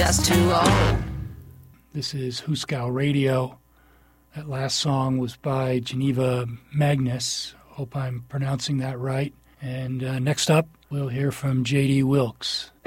just too old. This is Huskow Radio. That last song was by Geneva Magnus. Hope I'm pronouncing that right. And next up, we'll hear from J.D. Wilkes.